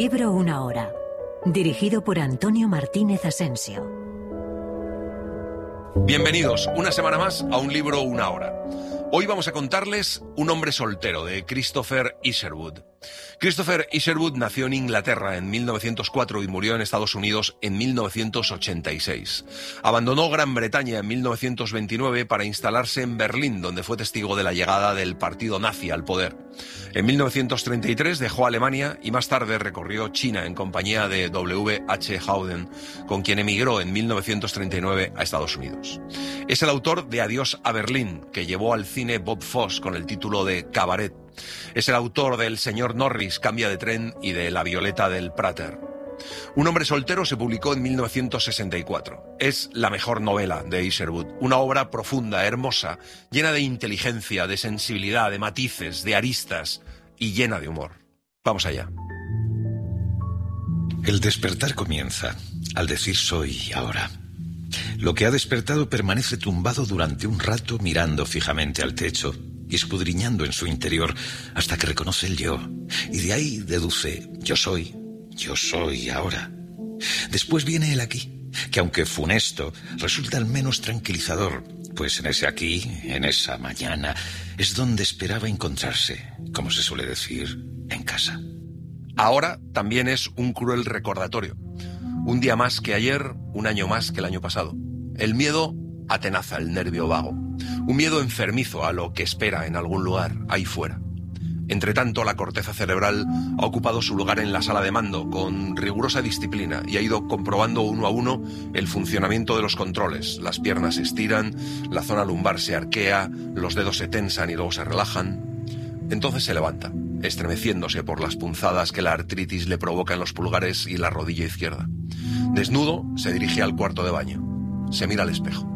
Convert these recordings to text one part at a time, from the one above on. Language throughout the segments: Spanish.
libro una hora. Dirigido por Antonio Martínez Asensio. Bienvenidos una semana más a Un libro una hora. Hoy vamos a contarles Un hombre soltero, de Christopher Isherwood. Christopher Isherwood nació en Inglaterra en 1904 y murió en Estados Unidos en 1986. Abandonó Gran Bretaña en 1929 para instalarse en Berlín, donde fue testigo de la llegada del partido nazi al poder. En 1933 dejó Alemania y más tarde recorrió China en compañía de W. H. Auden, con quien emigró en 1939 a Estados Unidos. Es el autor de Adiós a Berlín, que llevó al cine Bob Fosse con el título de Cabaret. Es el autor del Señor Norris, Cambia de tren, y de La Violeta del Prater. Un hombre soltero se publicó en 1964. Es la mejor novela de Isherwood, una obra profunda, hermosa, llena de inteligencia, de sensibilidad, de matices, de aristas y llena de humor. Vamos allá. El despertar comienza al decir soy ahora. Lo que ha despertado permanece tumbado durante un rato mirando fijamente al techo y escudriñando en su interior hasta que reconoce el yo, y de ahí deduce yo soy ahora. Después viene el aquí, que aunque funesto, resulta al menos tranquilizador, pues en ese aquí, en esa mañana, es donde esperaba encontrarse, como se suele decir, en casa. Ahora también es un cruel recordatorio. Un día más que ayer, un año más que el año pasado. El miedo atenaza el nervio vago. Un miedo enfermizo a lo que espera en algún lugar, ahí fuera. Entre tanto, la corteza cerebral ha ocupado su lugar en la sala de mando con rigurosa disciplina y ha ido comprobando uno a uno el funcionamiento de los controles. Las piernas se estiran, la zona lumbar se arquea, los dedos se tensan y luego se relajan. Entonces se levanta, estremeciéndose por las punzadas que la artritis le provoca en los pulgares y la rodilla izquierda. Desnudo, se dirige al cuarto de baño. Se mira al espejo.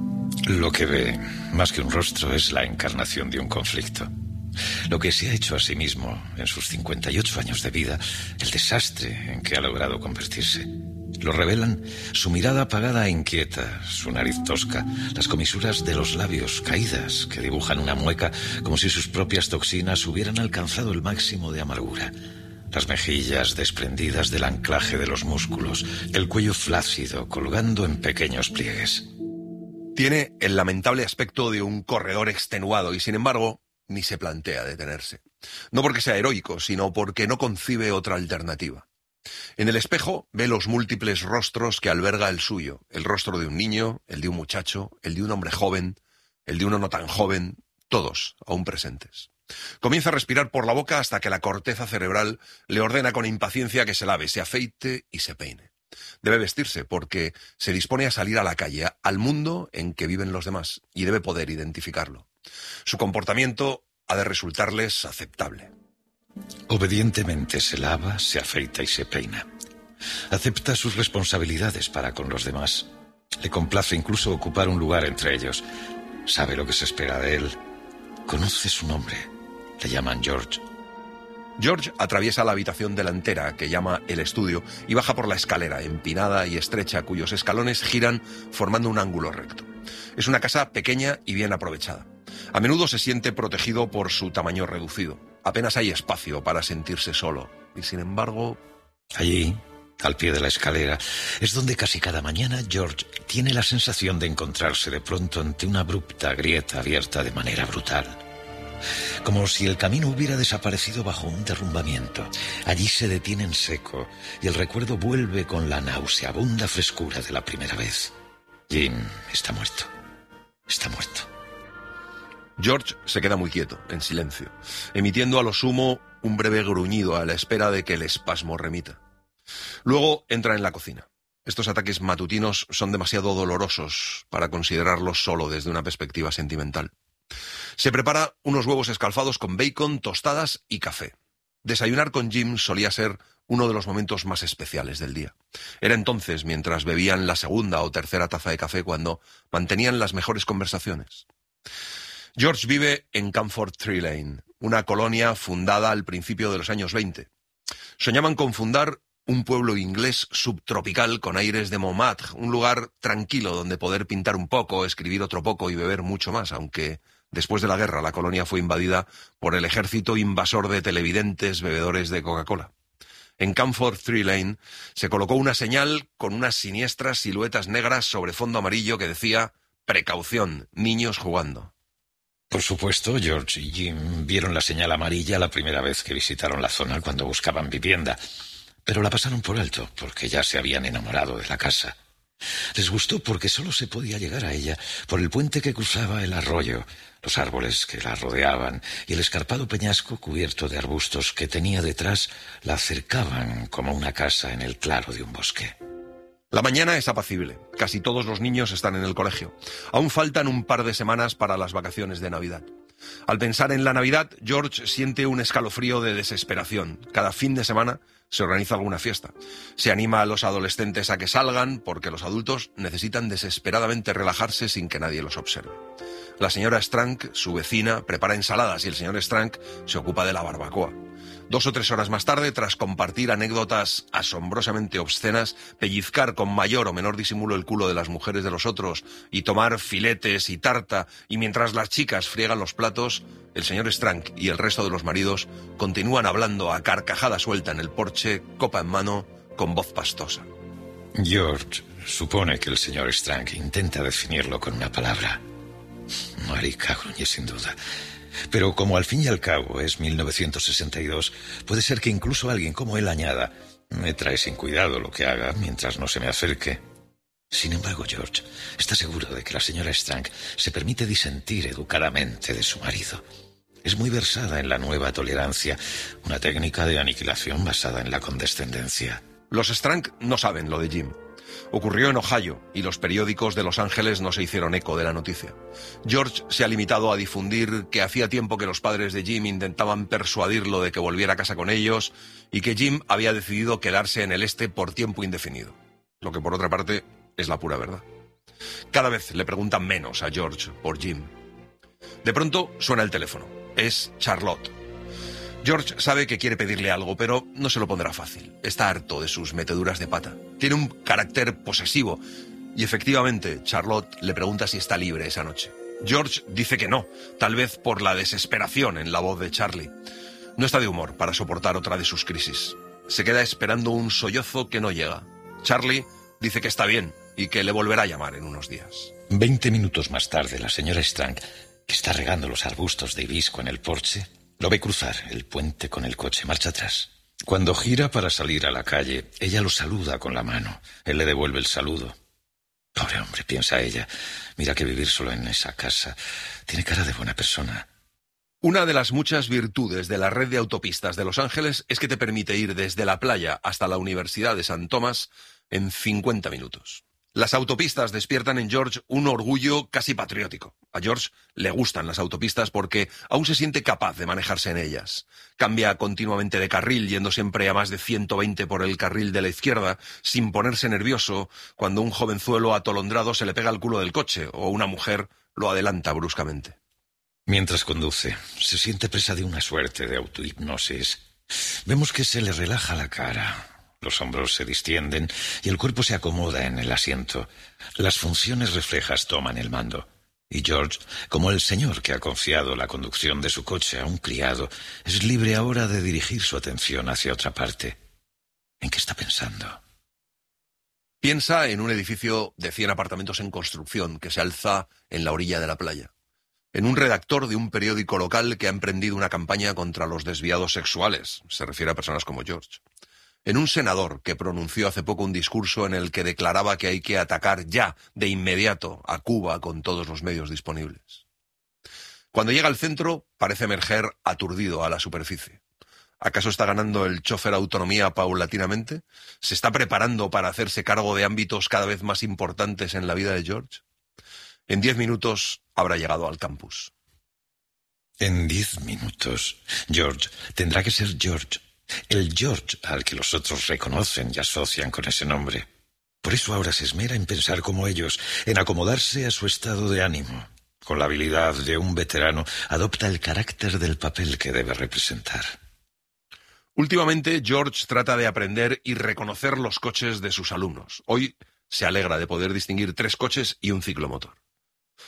Lo que ve, más que un rostro, es la encarnación de un conflicto. Lo que se ha hecho a sí mismo en sus 58 años de vida, el desastre en que ha logrado convertirse. Lo revelan su mirada apagada e inquieta, su nariz tosca, las comisuras de los labios caídas que dibujan una mueca como si sus propias toxinas hubieran alcanzado el máximo de amargura. Las mejillas desprendidas del anclaje de los músculos, el cuello flácido colgando en pequeños pliegues. Tiene el lamentable aspecto de un corredor extenuado y, sin embargo, ni se plantea detenerse. No porque sea heroico, sino porque no concibe otra alternativa. En el espejo ve los múltiples rostros que alberga el suyo. El rostro de un niño, el de un muchacho, el de un hombre joven, el de uno no tan joven, todos aún presentes. Comienza a respirar por la boca hasta que la corteza cerebral le ordena con impaciencia que se lave, se afeite y se peine. Debe vestirse porque se dispone a salir a la calle, al mundo en que viven los demás, y debe poder identificarlo. Su comportamiento ha de resultarles aceptable. Obedientemente se lava, se afeita y se peina. Acepta sus responsabilidades para con los demás. Le complace incluso ocupar un lugar entre ellos. Sabe lo que se espera de él. Conoce su nombre. Le llaman George. George atraviesa la habitación delantera, que llama el estudio, y baja por la escalera, empinada y estrecha, cuyos escalones giran formando un ángulo recto. Es una casa pequeña y bien aprovechada. A menudo se siente protegido por su tamaño reducido. Apenas hay espacio para sentirse solo. Y sin embargo... Allí, al pie de la escalera, es donde casi cada mañana George tiene la sensación de encontrarse de pronto ante una abrupta grieta abierta de manera brutal. Como si el camino hubiera desaparecido bajo un derrumbamiento. Allí se detiene en seco y el recuerdo vuelve con la nauseabunda frescura de la primera vez. Jim está muerto. Está muerto. George se queda muy quieto, en silencio, emitiendo a lo sumo un breve gruñido a la espera de que el espasmo remita. Luego entra en la cocina. Estos ataques matutinos son demasiado dolorosos para considerarlos solo desde una perspectiva sentimental. Se prepara unos huevos escalfados con bacon, tostadas y café. Desayunar con Jim solía ser uno de los momentos más especiales del día. Era entonces, mientras bebían la segunda o tercera taza de café, cuando mantenían las mejores conversaciones. George vive en Camford Tree Lane, una colonia fundada al principio de los años 20. Soñaban con fundar un pueblo inglés subtropical con aires de Montmartre, un lugar tranquilo donde poder pintar un poco, escribir otro poco y beber mucho más, aunque después de la guerra la colonia fue invadida por el ejército invasor de televidentes bebedores de Coca-Cola. En Camford Tree Lane se colocó una señal con unas siniestras siluetas negras sobre fondo amarillo que decía: precaución, niños jugando. Por supuesto, George y Jim vieron la señal amarilla la primera vez que visitaron la zona cuando buscaban vivienda, pero la pasaron por alto porque ya se habían enamorado de la casa. Les gustó porque solo se podía llegar a ella por el puente que cruzaba el arroyo, los árboles que la rodeaban y el escarpado peñasco cubierto de arbustos que tenía detrás la acercaban como una casa en el claro de un bosque. La mañana es apacible. Casi todos los niños están en el colegio. Aún faltan un par de semanas para las vacaciones de Navidad. Al pensar en la Navidad, George siente un escalofrío de desesperación. Cada fin de semana se organiza alguna fiesta. Se anima a los adolescentes a que salgan porque los adultos necesitan desesperadamente relajarse sin que nadie los observe. La señora Strank, su vecina, prepara ensaladas y el señor Strank se ocupa de la barbacoa. 2 o 3 horas más tarde, tras compartir anécdotas asombrosamente obscenas, pellizcar con mayor o menor disimulo el culo de las mujeres de los otros y tomar filetes y tarta, y mientras las chicas friegan los platos, el señor Strank y el resto de los maridos continúan hablando a carcajada suelta en el porche, copa en mano, con voz pastosa. George supone que el señor Strank intenta definirlo con una palabra. Marica, gruñe sin duda. Pero como al fin y al cabo es 1962, puede ser que incluso alguien como él añada: me trae sin cuidado lo que haga mientras no se me acerque. Sin embargo, George está seguro de que la señora Strank se permite disentir educadamente de su marido. Es muy versada en la nueva tolerancia, una técnica de aniquilación basada en la condescendencia. Los Strank no saben lo de Jim. Ocurrió en Ohio y los periódicos de Los Ángeles no se hicieron eco de la noticia. George se ha limitado a difundir que hacía tiempo que los padres de Jim intentaban persuadirlo de que volviera a casa con ellos y que Jim había decidido quedarse en el este por tiempo indefinido. Lo que por otra parte es la pura verdad. Cada vez le preguntan menos a George por Jim. De pronto suena el teléfono. Es Charlotte. George sabe que quiere pedirle algo, pero no se lo pondrá fácil. Está harto de sus meteduras de pata. Tiene un carácter posesivo. Y efectivamente, Charlotte le pregunta si está libre esa noche. George dice que no, tal vez por la desesperación en la voz de Charlie. No está de humor para soportar otra de sus crisis. Se queda esperando un sollozo que no llega. Charlie dice que está bien y que le volverá a llamar en unos días. 20 minutos más tarde, la señora Strank, que está regando los arbustos de hibisco en el porche, lo ve cruzar el puente con el coche marcha atrás. Cuando gira para salir a la calle, ella lo saluda con la mano. Él le devuelve el saludo. Pobre hombre, piensa ella. Mira que vivir solo en esa casa. Tiene cara de buena persona. Una de las muchas virtudes de la red de autopistas de Los Ángeles es que te permite ir desde la playa hasta la Universidad de St. Thomas en 50 minutos. Las autopistas despiertan en George un orgullo casi patriótico. A George le gustan las autopistas porque aún se siente capaz de manejarse en ellas. Cambia continuamente de carril, yendo siempre a más de 120 por el carril de la izquierda, sin ponerse nervioso cuando un jovenzuelo atolondrado se le pega al culo del coche o una mujer lo adelanta bruscamente. Mientras conduce, se siente presa de una suerte de autohipnosis. Vemos que se le relaja la cara. Los hombros se distienden y el cuerpo se acomoda en el asiento. Las funciones reflejas toman el mando. Y George, como el señor que ha confiado la conducción de su coche a un criado, es libre ahora de dirigir su atención hacia otra parte. ¿En qué está pensando? Piensa en un edificio de 100 apartamentos en construcción que se alza en la orilla de la playa. En un redactor de un periódico local que ha emprendido una campaña contra los desviados sexuales. Se refiere a personas como George. En un senador que pronunció hace poco un discurso en el que declaraba que hay que atacar ya, de inmediato, a Cuba con todos los medios disponibles. Cuando llega al centro, parece emerger aturdido a la superficie. ¿Acaso está ganando el chofer autonomía paulatinamente? ¿Se está preparando para hacerse cargo de ámbitos cada vez más importantes en la vida de George? En 10 minutos habrá llegado al campus. En 10 minutos, George tendrá que ser George. El George al que los otros reconocen y asocian con ese nombre. Por eso ahora se esmera en pensar como ellos, en acomodarse a su estado de ánimo. Con la habilidad de un veterano, adopta el carácter del papel que debe representar. Últimamente, George trata de aprender y reconocer los coches de sus alumnos. Hoy se alegra de poder distinguir 3 coches y un ciclomotor.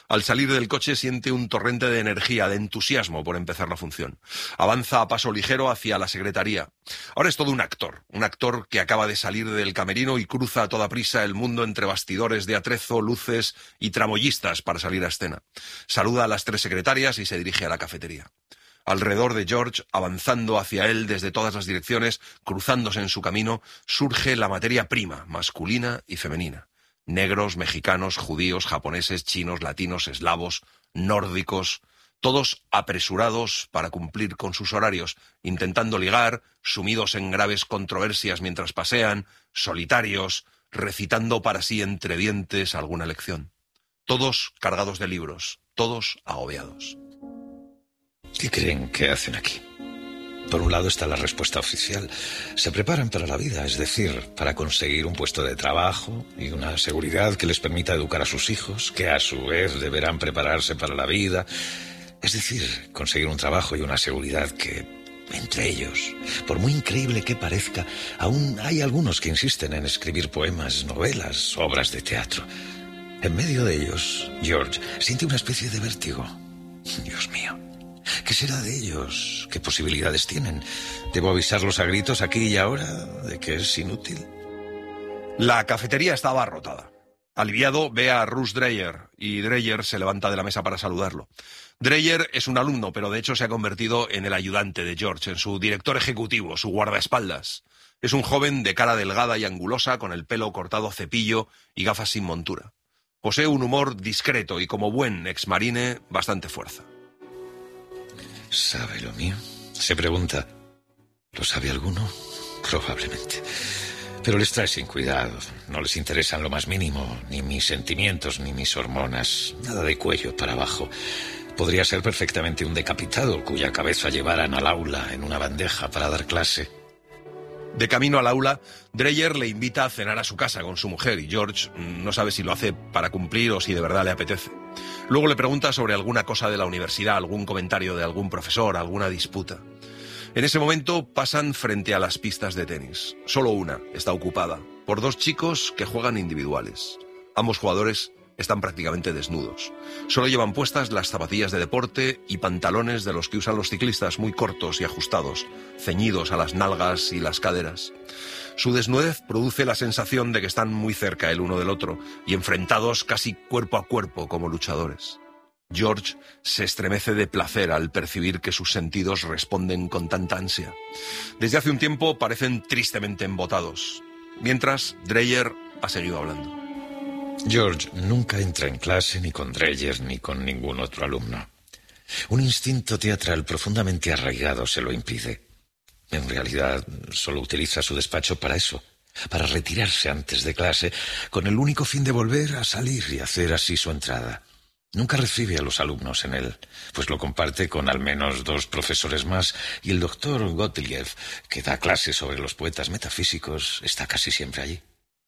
Al salir del coche siente un torrente de energía, de entusiasmo por empezar la función. Avanza a paso ligero hacia la secretaría. Ahora es todo un actor que acaba de salir del camerino y cruza a toda prisa el mundo entre bastidores de atrezo, luces y tramoyistas para salir a escena. Saluda a las 3 secretarias y se dirige a la cafetería. Alrededor de George, avanzando hacia él desde todas las direcciones, cruzándose en su camino, surge la materia prima, masculina y femenina. Negros, mexicanos, judíos, japoneses, chinos, latinos, eslavos, nórdicos, todos apresurados para cumplir con sus horarios, intentando ligar, sumidos en graves controversias mientras pasean, solitarios, recitando para sí entre dientes alguna lección. Todos cargados de libros, todos agobiados. ¿Qué creen que hacen aquí? Por un lado está la respuesta oficial. Se preparan para la vida, es decir, para conseguir un puesto de trabajo y una seguridad que les permita educar a sus hijos, que a su vez deberán prepararse para la vida. Es decir, conseguir un trabajo y una seguridad que, entre ellos, por muy increíble que parezca, aún hay algunos que insisten en escribir poemas, novelas, obras de teatro. En medio de ellos, George siente una especie de vértigo. Dios mío. ¿Qué será de ellos? ¿Qué posibilidades tienen? ¿Debo avisarlos a gritos aquí y ahora de que es inútil? La cafetería estaba abarrotada. Aliviado, ve a Russ Dreyer y Dreyer se levanta de la mesa para saludarlo. Dreyer es un alumno, pero de hecho se ha convertido en el ayudante de George, en su director ejecutivo, su guardaespaldas. Es un joven de cara delgada y angulosa, con el pelo cortado cepillo y gafas sin montura. Posee un humor discreto y, como buen exmarine, bastante fuerza. ¿Sabe lo mío? Se pregunta. ¿Lo sabe alguno? Probablemente. Pero les trae sin cuidado. No les interesan lo más mínimo, ni mis sentimientos, ni mis hormonas. Nada de cuello para abajo. Podría ser perfectamente un decapitado cuya cabeza llevaran al aula en una bandeja para dar clase. De camino al aula, Dreyer le invita a cenar a su casa con su mujer y George no sabe si lo hace para cumplir o si de verdad le apetece. Luego le pregunta sobre alguna cosa de la universidad, algún comentario de algún profesor, alguna disputa. En ese momento pasan frente a las pistas de tenis. Solo una está ocupada por 2 chicos que juegan individuales. Ambos jugadores están prácticamente desnudos. Solo llevan puestas las zapatillas de deporte y pantalones de los que usan los ciclistas, muy cortos y ajustados, ceñidos a las nalgas y las caderas. Su desnudez produce la sensación de que están muy cerca el uno del otro y enfrentados casi cuerpo a cuerpo como luchadores. George se estremece de placer al percibir que sus sentidos responden con tanta ansia. Desde hace un tiempo parecen tristemente embotados. Mientras, Dreyer ha seguido hablando. George nunca entra en clase ni con Dreyer ni con ningún otro alumno. Un instinto teatral profundamente arraigado se lo impide. En realidad, solo utiliza su despacho para eso, para retirarse antes de clase, con el único fin de volver a salir y hacer así su entrada. Nunca recibe a los alumnos en él, pues lo comparte con al menos 2 profesores más, y el doctor Gottlieb, que da clases sobre los poetas metafísicos, está casi siempre allí.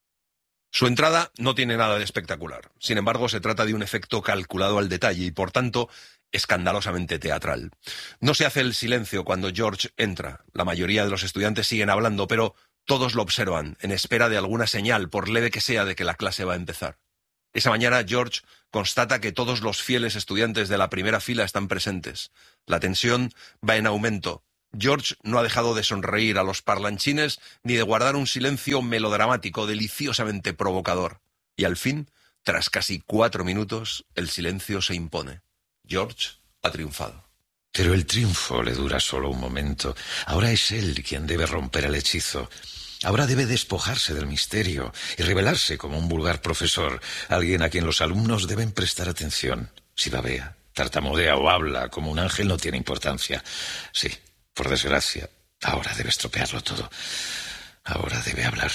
Su entrada no tiene nada de espectacular. Sin embargo, se trata de un efecto calculado al detalle y, por tanto, escandalosamente teatral. No se hace el silencio cuando George entra. La mayoría de los estudiantes siguen hablando, pero todos lo observan, en espera de alguna señal, por leve que sea, de que la clase va a empezar. Esa mañana, George constata que todos los fieles estudiantes de la primera fila están presentes. La tensión va en aumento. George no ha dejado de sonreír a los parlanchines ni de guardar un silencio melodramático, deliciosamente provocador. Y al fin, tras casi 4 minutos, el silencio se impone. George ha triunfado. Pero el triunfo le dura solo un momento. Ahora es él quien debe romper el hechizo. Ahora debe despojarse del misterio y revelarse como un vulgar profesor, alguien a quien los alumnos deben prestar atención. Si babea, tartamudea o habla como un ángel no tiene importancia. Sí. Por desgracia, ahora debe estropearlo todo. Ahora debe hablar.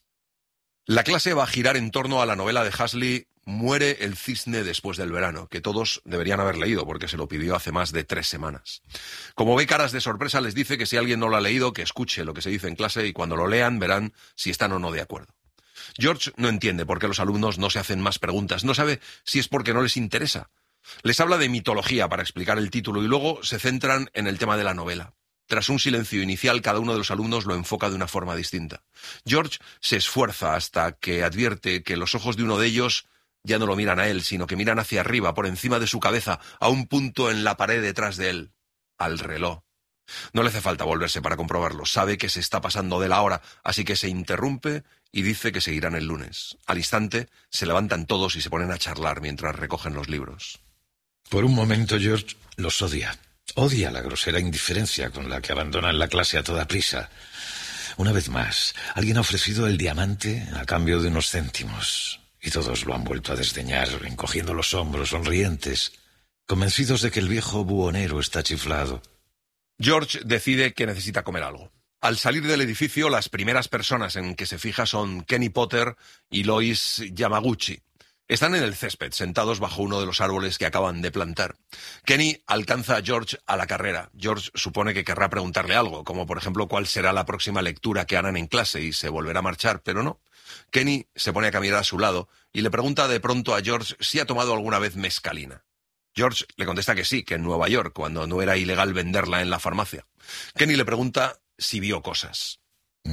La clase va a girar en torno a la novela de Huxley, Muere el cisne después del verano, que todos deberían haber leído porque se lo pidió hace más de 3 semanas. Como ve caras de sorpresa, les dice que si alguien no lo ha leído, que escuche lo que se dice en clase y cuando lo lean verán si están o no de acuerdo. George no entiende por qué los alumnos no se hacen más preguntas. No sabe si es porque no les interesa. Les habla de mitología para explicar el título y luego se centran en el tema de la novela. Tras un silencio inicial, cada uno de los alumnos lo enfoca de una forma distinta. George se esfuerza hasta que advierte que los ojos de uno de ellos Ya no lo miran a él, sino que miran hacia arriba, por encima de su cabeza, a un punto en la pared detrás de él, al reloj. No le hace falta volverse para comprobarlo. Sabe que se está pasando de la hora, así que se interrumpe y dice que seguirán el lunes. Al instante, se levantan todos y se ponen a charlar mientras recogen los libros. Por un momento George los odia. Odia la grosera indiferencia con la que abandonan la clase a toda prisa. Una vez más, alguien ha ofrecido el diamante a cambio de unos céntimos. Y todos lo han vuelto a desdeñar, encogiendo los hombros, sonrientes, convencidos de que el viejo buhonero está chiflado. George decide que necesita comer algo. Al salir del edificio, las primeras personas en que se fija son Kenny Potter y Lois Yamaguchi. Están en el césped, sentados bajo uno de los árboles que acaban de plantar. Kenny alcanza a George a la carrera. George supone que querrá preguntarle algo, como por ejemplo cuál será la próxima lectura que harán en clase y se volverá a marchar, pero no. Kenny se pone a caminar a su lado y le pregunta de pronto a George si ha tomado alguna vez mescalina. George le contesta que sí, que en Nueva York, cuando no era ilegal venderla en la farmacia. Kenny le pregunta si vio cosas.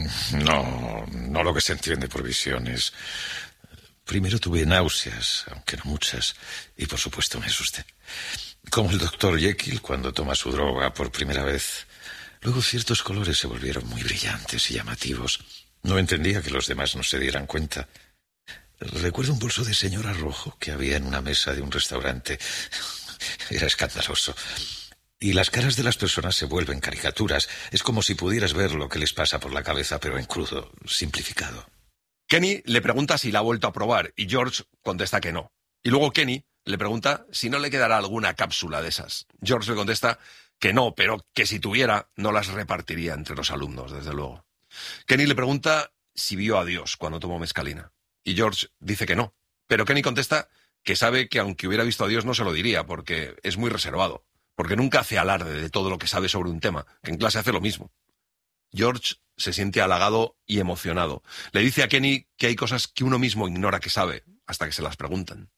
No lo que se entiende por visiones. Primero tuve náuseas, aunque no muchas, y por supuesto me asusté. Como el Dr. Jekyll cuando toma su droga por primera vez. Luego ciertos colores se volvieron muy brillantes y llamativos. No entendía que los demás no se dieran cuenta. Recuerdo un bolso de señora rojo que había en una mesa de un restaurante. Era escandaloso. Y las caras de las personas se vuelven caricaturas. Es como si pudieras ver lo que les pasa por la cabeza, pero en crudo, simplificado. Kenny le pregunta si la ha vuelto a probar y George contesta que no. Y luego Kenny le pregunta si no le quedará alguna cápsula de esas. George le contesta que no, pero que si tuviera no las repartiría entre los alumnos, desde luego. Kenny le pregunta si vio a Dios cuando tomó mescalina. Y George dice que no. Pero Kenny contesta que sabe que aunque hubiera visto a Dios no se lo diría, porque es muy reservado, porque nunca hace alarde de todo lo que sabe sobre un tema, que en clase hace lo mismo. George se siente halagado y emocionado. Le dice a Kenny que hay cosas que uno mismo ignora que sabe, hasta que se las preguntan.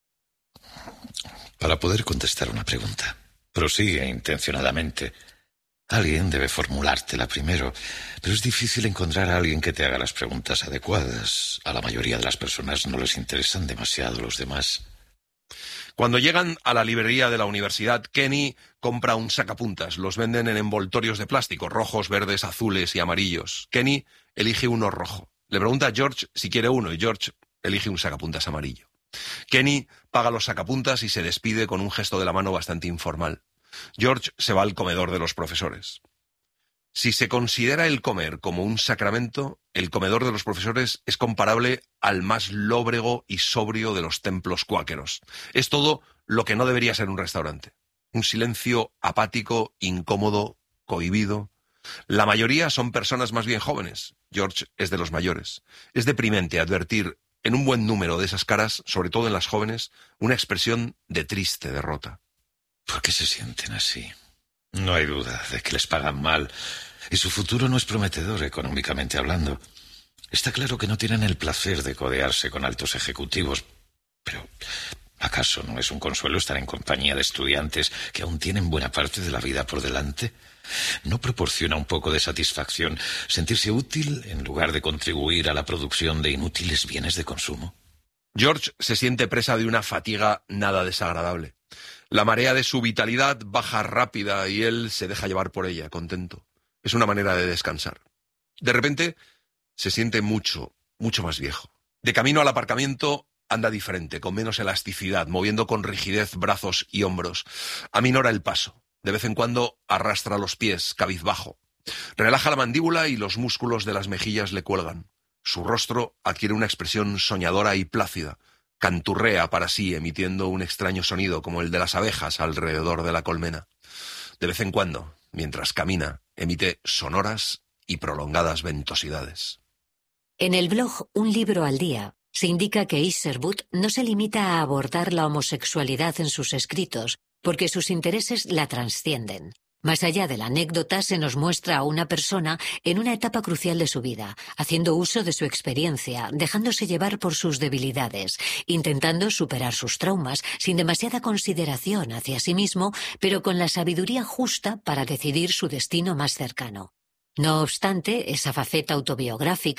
Para poder contestar una pregunta, prosigue intencionadamente. Alguien debe formulártela primero, pero es difícil encontrar a alguien que te haga las preguntas adecuadas. A la mayoría de las personas no les interesan demasiado los demás. Cuando llegan a la librería de la universidad, Kenny compra un sacapuntas. Los venden en envoltorios de plástico, rojos, verdes, azules y amarillos. Kenny elige uno rojo. Le pregunta a George si quiere uno y George elige un sacapuntas amarillo. Kenny paga los sacapuntas y se despide con un gesto de la mano bastante informal. George se va al comedor de los profesores. Si se considera el comer como un sacramento, el comedor de los profesores es comparable al más lóbrego y sobrio de los templos cuáqueros. Es todo lo que no debería ser un restaurante. Un silencio apático, incómodo, cohibido. La mayoría son personas más bien jóvenes. George es de los mayores. Es deprimente advertir en un buen número de esas caras, sobre todo en las jóvenes, una expresión de triste derrota. ¿Por qué se sienten así? No hay duda de que les pagan mal y su futuro no es prometedor económicamente hablando. Está claro que no tienen el placer de codearse con altos ejecutivos, pero ¿acaso no es un consuelo estar en compañía de estudiantes que aún tienen buena parte de la vida por delante? ¿No proporciona un poco de satisfacción sentirse útil en lugar de contribuir a la producción de inútiles bienes de consumo? George se siente presa de una fatiga nada desagradable. La marea de su vitalidad baja rápida y él se deja llevar por ella, contento. Es una manera de descansar. De repente se siente mucho más viejo. De camino al aparcamiento anda diferente, con menos elasticidad, moviendo con rigidez brazos y hombros. Aminora el paso. De vez en cuando arrastra los pies, cabizbajo. Relaja la mandíbula y los músculos de las mejillas le cuelgan. Su rostro adquiere una expresión soñadora y plácida. Canturrea para sí, emitiendo un extraño sonido como el de las abejas alrededor de la colmena. De vez en cuando, mientras camina, emite sonoras y prolongadas ventosidades. En el blog Un libro al día se indica que Isherwood no se limita a abordar la homosexualidad en sus escritos, porque sus intereses la trascienden. Más allá de la anécdota, se nos muestra a una persona en una etapa crucial de su vida, haciendo uso de su experiencia, dejándose llevar por sus debilidades, intentando superar sus traumas sin demasiada consideración hacia sí mismo, pero con la sabiduría justa para decidir su destino más cercano. No obstante, esa faceta autobiográfica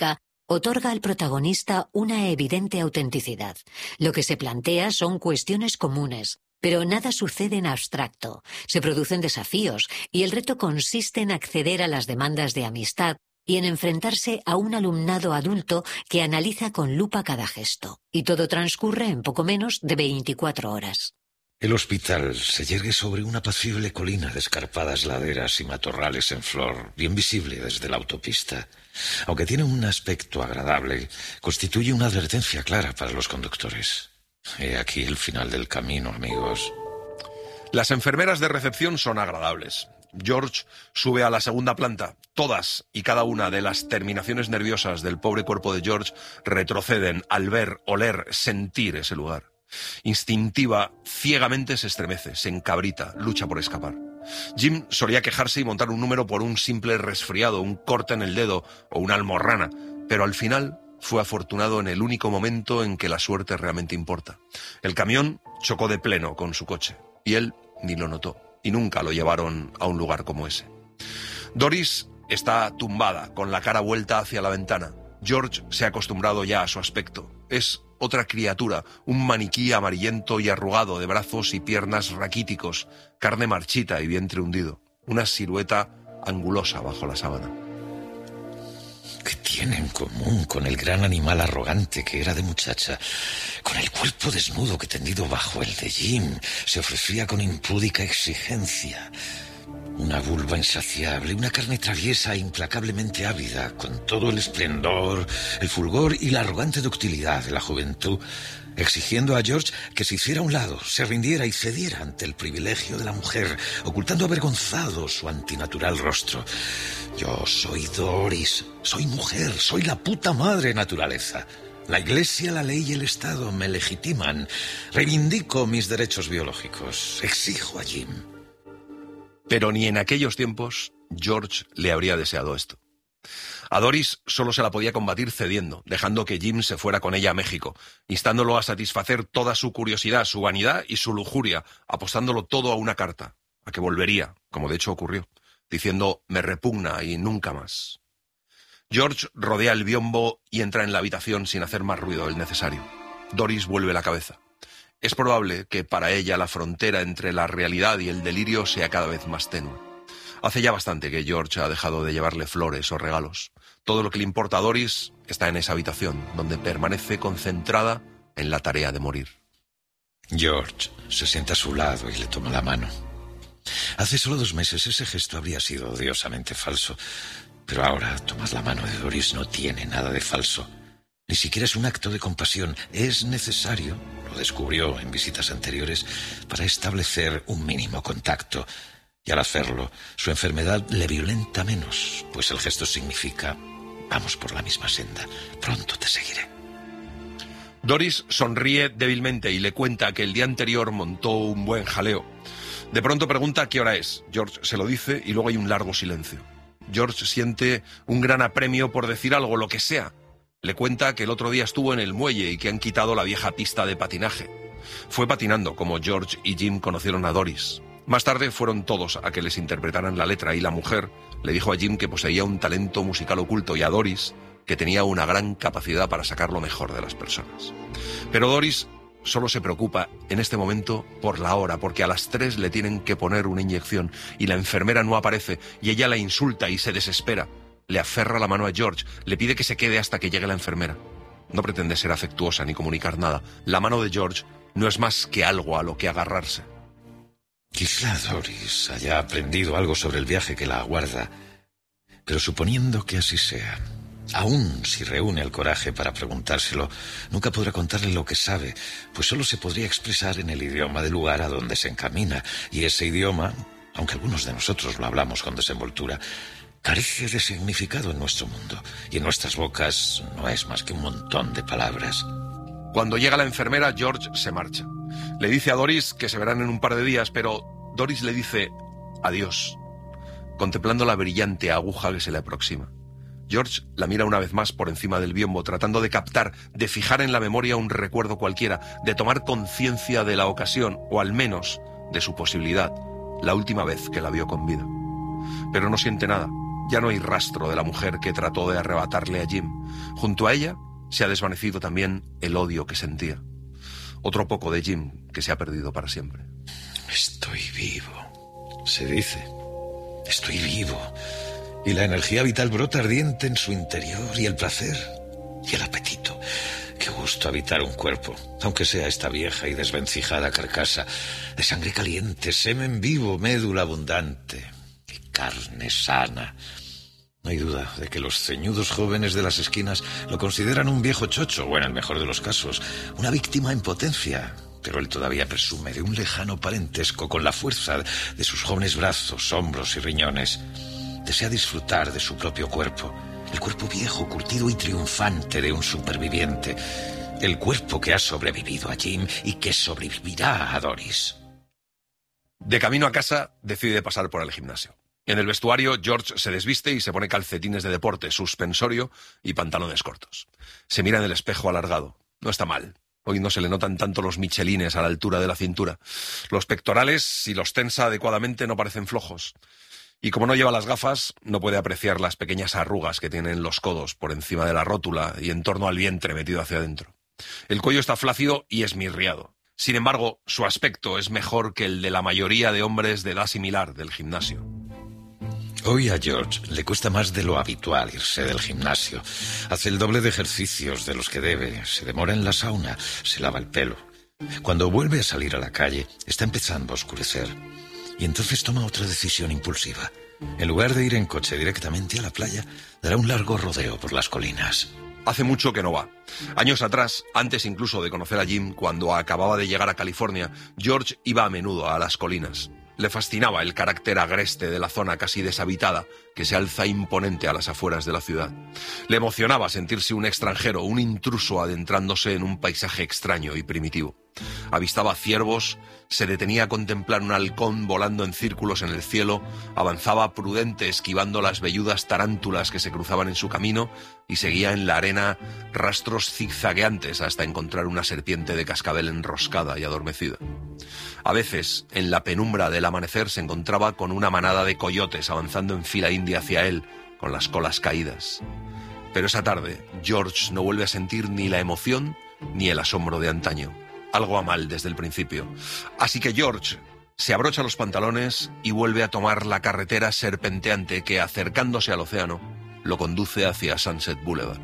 otorga al protagonista una evidente autenticidad. Lo que se plantea son cuestiones comunes, pero nada sucede en abstracto. Se producen desafíos y el reto consiste en acceder a las demandas de amistad y en enfrentarse a un alumnado adulto que analiza con lupa cada gesto. Y todo transcurre en poco menos de 24 horas. El hospital se yergue sobre una apacible colina de escarpadas laderas y matorrales en flor, bien visible desde la autopista. Aunque tiene un aspecto agradable, constituye una advertencia clara para los conductores. He aquí el final del camino, amigos. Las enfermeras de recepción son agradables. George sube a la segunda planta. Todas y cada una de las terminaciones nerviosas del pobre cuerpo de George retroceden al ver, oler, sentir ese lugar. Instintiva, ciegamente se estremece, se encabrita, lucha por escapar. Jim solía quejarse y montar un número por un simple resfriado, un corte en el dedo o una almorrana, pero al final fue afortunado en el único momento en que la suerte realmente importa. El camión chocó de pleno con su coche y él ni lo notó, y nunca lo llevaron a un lugar como ese. Doris está tumbada, con la cara vuelta hacia la ventana. George se ha acostumbrado ya a su aspecto. Es otra criatura, un maniquí amarillento y arrugado, de brazos y piernas raquíticos, carne marchita y vientre hundido. Una silueta angulosa bajo la sábana. ¿Qué tiene en común con el gran animal arrogante que era de muchacha? Con el cuerpo desnudo que, tendido bajo el de Jim, se ofrecía con impúdica exigencia. Una vulva insaciable, una carne traviesa e implacablemente ávida, con todo el esplendor, el fulgor y la arrogante ductilidad de la juventud, exigiendo a George que se hiciera a un lado, se rindiera y cediera ante el privilegio de la mujer, ocultando avergonzado su antinatural rostro. Yo soy Doris, soy mujer, soy la puta madre naturaleza. La Iglesia, la ley y el Estado me legitiman. Reivindico mis derechos biológicos. Exijo a Jim. Pero ni en aquellos tiempos George le habría deseado esto. A Doris solo se la podía combatir cediendo, dejando que Jim se fuera con ella a México, instándolo a satisfacer toda su curiosidad, su vanidad y su lujuria, apostándolo todo a una carta, a que volvería, como de hecho ocurrió, diciendo «me repugna» y «nunca más». George rodea el biombo y entra en la habitación sin hacer más ruido del necesario. Doris vuelve la cabeza. Es probable que para ella la frontera entre la realidad y el delirio sea cada vez más tenue. Hace ya bastante que George ha dejado de llevarle flores o regalos. Todo lo que le importa a Doris está en esa habitación, donde permanece concentrada en la tarea de morir. George se sienta a su lado y le toma la mano. Hace solo 2 meses ese gesto habría sido odiosamente falso, pero ahora tomar la mano de Doris no tiene nada de falso. Ni siquiera es un acto de compasión. Es necesario, lo descubrió en visitas anteriores, para establecer un mínimo contacto. Y al hacerlo, su enfermedad le violenta menos, pues el gesto significa: vamos por la misma senda, pronto te seguiré. Doris sonríe débilmente y le cuenta que el día anterior montó un buen jaleo. De pronto pregunta qué hora es. George se lo dice y luego hay un largo silencio. George siente un gran apremio por decir algo, lo que sea. Le cuenta que el otro día estuvo en el muelle y que han quitado la vieja pista de patinaje. Fue patinando como George y Jim conocieron a Doris. Más tarde fueron todos a que les interpretaran la letra y la mujer le dijo a Jim que poseía un talento musical oculto y a Doris que tenía una gran capacidad para sacar lo mejor de las personas. Pero Doris solo se preocupa en este momento por la hora, porque a las 3 le tienen que poner una inyección y la enfermera no aparece y ella la insulta y se desespera. Le aferra la mano a George, le pide que se quede hasta que llegue la enfermera. No pretende ser afectuosa ni comunicar nada. La mano de George no es más que algo a lo que agarrarse. Quizá Doris haya aprendido algo sobre el viaje que la aguarda, pero suponiendo que así sea, aún si reúne el coraje para preguntárselo, nunca podrá contarle lo que sabe, pues solo se podría expresar en el idioma del lugar a donde se encamina, y ese idioma, aunque algunos de nosotros lo hablamos con desenvoltura, carece de significado en nuestro mundo, y en nuestras bocas no es más que un montón de palabras. Cuando llega la enfermera, George se marcha. Le dice a Doris que se verán en un par de días, pero Doris le dice adiós, contemplando la brillante aguja que se le aproxima. George la mira una vez más por encima del biombo, tratando de captar, de fijar en la memoria un recuerdo cualquiera, de tomar conciencia de la ocasión, o al menos de su posibilidad, la última vez que la vio con vida. Pero no siente nada, Ya no hay rastro de la mujer que trató de arrebatarle a Jim. Junto a ella se ha desvanecido también el odio que sentía. Otro poco de Jim que se ha perdido para siempre. Estoy vivo, se dice. Estoy vivo. Y la energía vital brota ardiente en su interior, y el placer y el apetito. Qué gusto habitar un cuerpo, aunque sea esta vieja y desvencijada carcasa de sangre caliente, semen vivo, médula abundante y carne sana. No hay duda de que los ceñudos jóvenes de las esquinas lo consideran un viejo chocho, o en el mejor de los casos, una víctima en potencia. Pero él todavía presume de un lejano parentesco con la fuerza de sus jóvenes brazos, hombros y riñones. Desea disfrutar de su propio cuerpo, el cuerpo viejo, curtido y triunfante de un superviviente, el cuerpo que ha sobrevivido a Jim y que sobrevivirá a Doris. De camino a casa, decide pasar por el gimnasio. En el vestuario, George se desviste y se pone calcetines de deporte, suspensorio y pantalones cortos. Se mira en el espejo alargado. No está mal. Hoy no se le notan tanto los michelines a la altura de la cintura. Los pectorales, si los tensa adecuadamente, no parecen flojos. Y como no lleva las gafas, no puede apreciar las pequeñas arrugas que tienen los codos por encima de la rótula y en torno al vientre metido hacia adentro. El cuello está flácido y esmirriado. Sin embargo, su aspecto es mejor que el de la mayoría de hombres de edad similar del gimnasio. Hoy a George le cuesta más de lo habitual irse del gimnasio. Hace el doble de ejercicios de los que debe, se demora en la sauna, se lava el pelo. Cuando vuelve a salir a la calle, está empezando a oscurecer. Y entonces toma otra decisión impulsiva. En lugar de ir en coche directamente a la playa, dará un largo rodeo por las colinas. Hace mucho que no va. Años atrás, antes incluso de conocer a Jim, cuando acababa de llegar a California, George iba a menudo a las colinas. Le fascinaba el carácter agreste de la zona casi deshabitada, que se alza imponente a las afueras de la ciudad. Le emocionaba sentirse un extranjero, un intruso adentrándose en un paisaje extraño y primitivo. Avistaba ciervos, se detenía a contemplar un halcón volando en círculos en el cielo, avanzaba prudente esquivando las velludas tarántulas que se cruzaban en su camino y seguía en la arena rastros zigzagueantes hasta encontrar una serpiente de cascabel enroscada y adormecida. A veces, en la penumbra del amanecer, se encontraba con una manada de coyotes avanzando en fila india hacia él, con las colas caídas. Pero esa tarde, George no vuelve a sentir ni la emoción ni el asombro de antaño. Algo va mal desde el principio. Así que George se abrocha los pantalones y vuelve a tomar la carretera serpenteante que, acercándose al océano, lo conduce hacia Sunset Boulevard.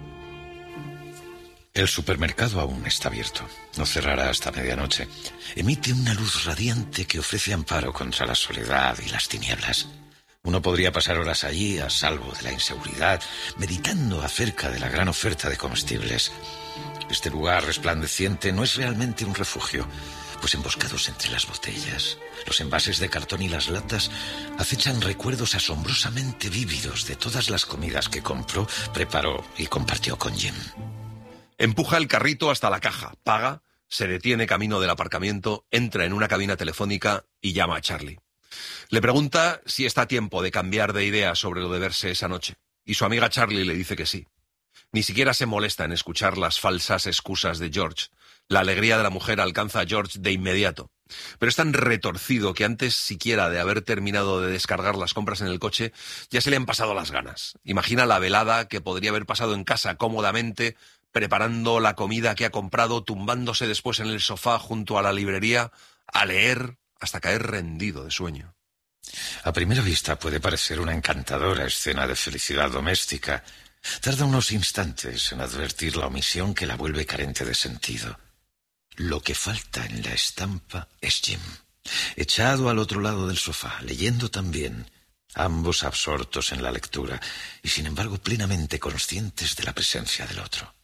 El supermercado aún está abierto. No cerrará hasta medianoche. Emite una luz radiante que ofrece amparo contra la soledad y las tinieblas. Uno podría pasar horas allí a salvo de la inseguridad, meditando acerca de la gran oferta de comestibles. Este lugar resplandeciente no es realmente un refugio, pues emboscados entre las botellas, los envases de cartón y las latas acechan recuerdos asombrosamente vívidos de todas las comidas que compró, preparó y compartió con Jim. Empuja el carrito hasta la caja, paga, se detiene camino del aparcamiento, entra en una cabina telefónica y llama a Charlie. Le pregunta si está a tiempo de cambiar de idea sobre lo de verse esa noche, y su amiga Charlie le dice que sí. Ni siquiera se molesta en escuchar las falsas excusas de George. La alegría de la mujer alcanza a George de inmediato. Pero es tan retorcido que antes siquiera de haber terminado de descargar las compras en el coche, ya se le han pasado las ganas. Imagina la velada que podría haber pasado en casa cómodamente, preparando la comida que ha comprado, tumbándose después en el sofá junto a la librería, a leer hasta caer rendido de sueño. A primera vista puede parecer una encantadora escena de felicidad doméstica. Tarda unos instantes en advertir la omisión que la vuelve carente de sentido. Lo que falta en la estampa es Jim, echado al otro lado del sofá, leyendo también, ambos absortos en la lectura y sin embargo plenamente conscientes de la presencia del otro.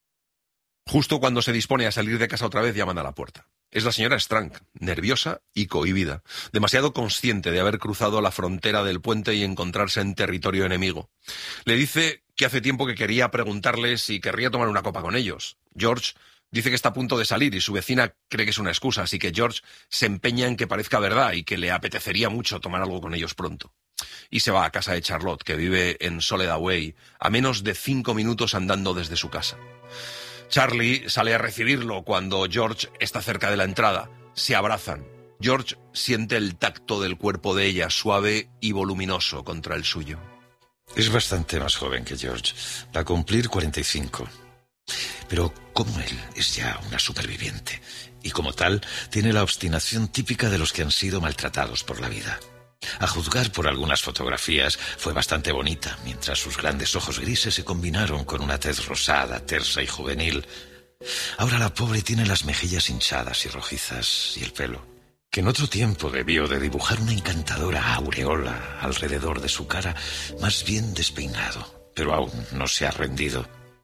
Justo cuando se dispone a salir de casa otra vez, llaman a la puerta. Es la señora Strang, nerviosa y cohibida, demasiado consciente de haber cruzado la frontera del puente y encontrarse en territorio enemigo. Le dice que hace tiempo que quería preguntarle si querría tomar una copa con ellos. George dice que está a punto de salir y su vecina cree que es una excusa, así que George se empeña en que parezca verdad y que le apetecería mucho tomar algo con ellos pronto. Y se va a casa de Charlotte, que vive en Soledad Way, a menos de 5 minutos andando desde su casa. Charlie sale a recibirlo cuando George está cerca de la entrada. Se abrazan. George siente el tacto del cuerpo de ella, suave y voluminoso contra el suyo. Es bastante más joven que George. Va a cumplir 45. Pero como él es ya una superviviente, y como tal, tiene la obstinación típica de los que han sido maltratados por la vida. A juzgar por algunas fotografías, fue bastante bonita, mientras sus grandes ojos grises se combinaron con una tez rosada, tersa y juvenil. Ahora la pobre tiene las mejillas hinchadas y rojizas, y el pelo, que en otro tiempo debió de dibujar una encantadora aureola alrededor de su cara, más bien despeinado, pero aún no se ha rendido.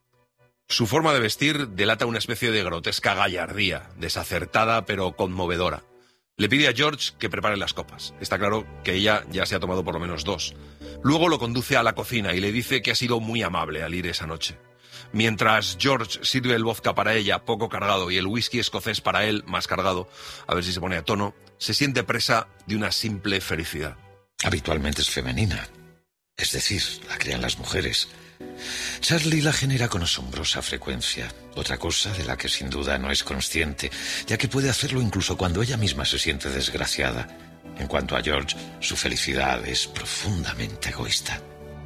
Su forma de vestir delata una especie de grotesca gallardía, desacertada pero conmovedora. Le pide a George que prepare las copas. Está claro que ella ya se ha tomado por lo menos 2. Luego lo conduce a la cocina y le dice que ha sido muy amable al ir esa noche. Mientras George sirve el vodka para ella, poco cargado, y el whisky escocés para él, más cargado, a ver si se pone a tono, se siente presa de una simple felicidad. Habitualmente es femenina, es decir, la crean las mujeres. Charlie la genera con asombrosa frecuencia, otra cosa de la que sin duda no es consciente, ya que puede hacerlo incluso cuando ella misma se siente desgraciada. En cuanto a George, su felicidad es profundamente egoísta.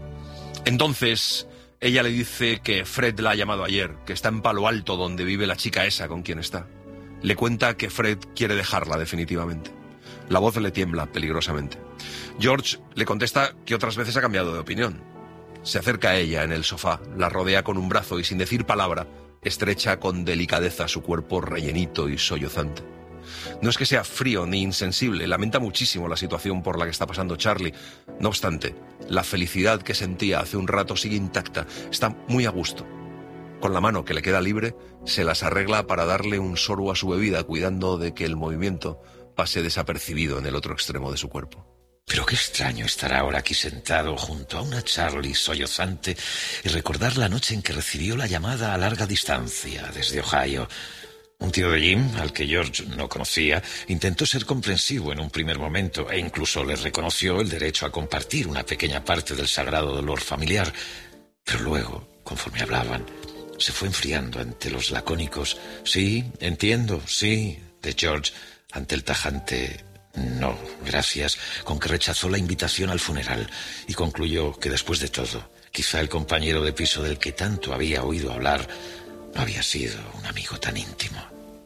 Entonces, ella le dice que Fred la ha llamado ayer, que está en Palo Alto, donde vive la chica esa con quien está. Le cuenta que Fred quiere dejarla definitivamente. La voz le tiembla peligrosamente. George le contesta que otras veces ha cambiado de opinión. Se acerca a ella en el sofá, la rodea con un brazo y sin decir palabra, estrecha con delicadeza su cuerpo rellenito y sollozante. No es que sea frío ni insensible, lamenta muchísimo la situación por la que está pasando Charlie. No obstante, la felicidad que sentía hace un rato sigue intacta, está muy a gusto. Con la mano que le queda libre, se las arregla para darle un sorbo a su bebida, cuidando de que el movimiento pase desapercibido en el otro extremo de su cuerpo. Pero qué extraño estar ahora aquí sentado junto a una Charlie sollozante y recordar la noche en que recibió la llamada a larga distancia desde Ohio. Un tío de Jim, al que George no conocía, intentó ser comprensivo en un primer momento e incluso le reconoció el derecho a compartir una pequeña parte del sagrado dolor familiar. Pero luego, conforme hablaban, se fue enfriando ante los lacónicos «sí, entiendo, sí» de George, ante el tajante «no, gracias», con que rechazó la invitación al funeral y concluyó que después de todo, quizá el compañero de piso del que tanto había oído hablar no había sido un amigo tan íntimo.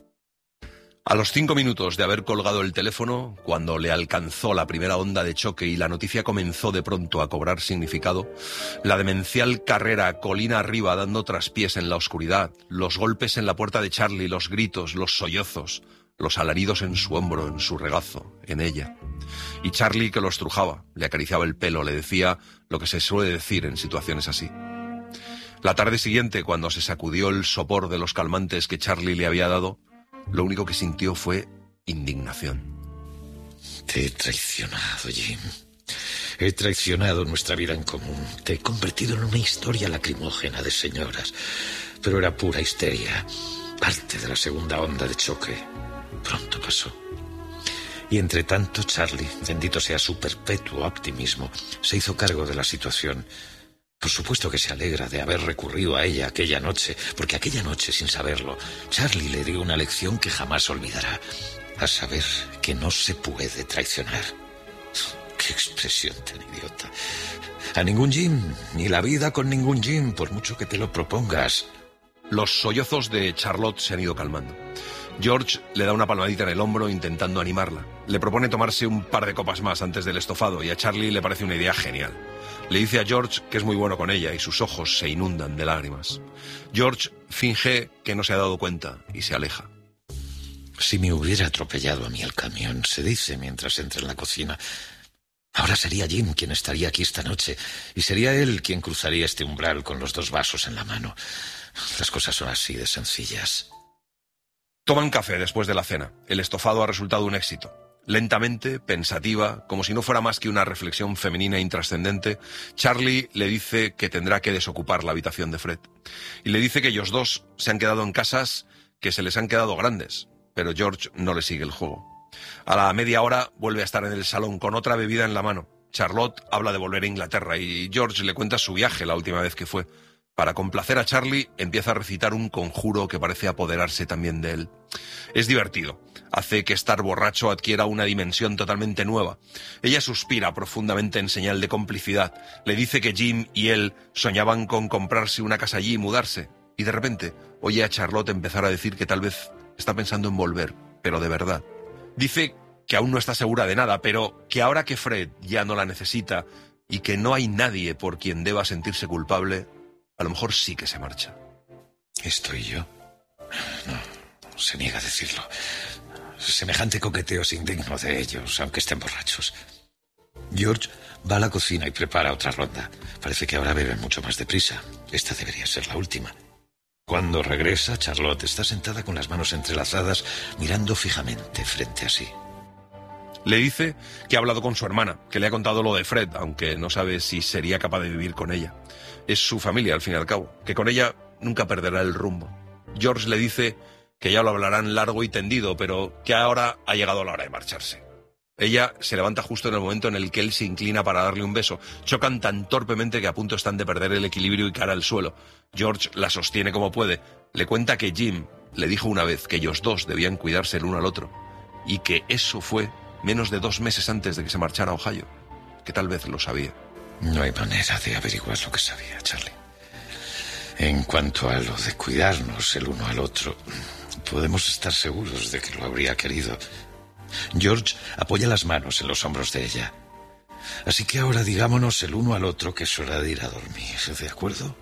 A los 5 minutos de haber colgado el teléfono, cuando le alcanzó la primera onda de choque y la noticia comenzó de pronto a cobrar significado, la demencial carrera colina arriba dando traspiés en la oscuridad, los golpes en la puerta de Charlie, los gritos, los sollozos, los alaridos en su hombro, en su regazo, en ella. Y Charlie que lo estrujaba, le acariciaba el pelo, le decía lo que se suele decir en situaciones así. La tarde siguiente, cuando se sacudió el sopor de los calmantes que Charlie le había dado, lo único que sintió fue indignación. Te he traicionado, Jim. He traicionado nuestra vida en común. Te he convertido en una historia lacrimógena de señoras. Pero era pura histeria, parte de la segunda onda de choque. Pronto pasó. Y entre tanto, Charlie, bendito sea su perpetuo optimismo, se hizo cargo de la situación. Por supuesto que se alegra de haber recurrido a ella aquella noche, porque aquella noche, sin saberlo, Charlie le dio una lección que jamás olvidará, a saber que no se puede traicionar. ¡Qué expresión tan idiota! A ningún Jim, ni la vida con ningún Jim, por mucho que te lo propongas. Los sollozos de Charlotte se han ido calmando. George le da una palmadita en el hombro intentando animarla. Le propone tomarse un par de copas más antes del estofado y a Charlie le parece una idea genial. Le dice a George que es muy bueno con ella y sus ojos se inundan de lágrimas. George finge que no se ha dado cuenta y se aleja. Si me hubiera atropellado a mí el camión, se dice mientras entra en la cocina, ahora sería Jim quien estaría aquí esta noche y sería él quien cruzaría este umbral con los 2 vasos en la mano. Las cosas son así de sencillas. Toman café después de la cena. El estofado ha resultado un éxito. Lentamente, pensativa, como si no fuera más que una reflexión femenina intrascendente, Charlie le dice que tendrá que desocupar la habitación de Fred. Y le dice que ellos dos se han quedado en casas que se les han quedado grandes, pero George no le sigue el juego. A la media hora vuelve a estar en el salón con otra bebida en la mano. Charlotte habla de volver a Inglaterra y George le cuenta su viaje la última vez que fue. Para complacer a Charlie, empieza a recitar un conjuro que parece apoderarse también de él. Es divertido. Hace que estar borracho adquiera una dimensión totalmente nueva. Ella suspira profundamente en señal de complicidad. Le dice que Jim y él soñaban con comprarse una casa allí y mudarse. Y de repente oye a Charlotte empezar a decir que tal vez está pensando en volver, pero de verdad. Dice que aún no está segura de nada, pero que ahora que Fred ya no la necesita y que no hay nadie por quien deba sentirse culpable, a lo mejor sí que se marcha. ¿Estoy yo? No, se niega a decirlo. Semejante coqueteo es indigno de ellos, aunque estén borrachos. George va a la cocina y prepara otra ronda. Parece que ahora beben mucho más deprisa. Esta debería ser la última. Cuando regresa, Charlotte está sentada con las manos entrelazadas, mirando fijamente frente a sí. Le dice que ha hablado con su hermana, que le ha contado lo de Fred, aunque no sabe si sería capaz de vivir con ella. Es su familia, al fin y al cabo, que con ella nunca perderá el rumbo. George le dice que ya lo hablarán largo y tendido, pero que ahora ha llegado la hora de marcharse. Ella se levanta justo en el momento en el que él se inclina para darle un beso. Chocan tan torpemente que a punto están de perder el equilibrio y caer al suelo. George la sostiene como puede. Le cuenta que Jim le dijo una vez que ellos dos debían cuidarse el uno al otro, y que eso fue menos de 2 meses antes de que se marchara a Ohio, que tal vez lo sabía. No hay manera de averiguar lo que sabía, Charlie. En cuanto a lo de cuidarnos el uno al otro, podemos estar seguros de que lo habría querido. George apoya las manos en los hombros de ella. Así que ahora digámonos el uno al otro que es hora de ir a dormir, ¿de acuerdo?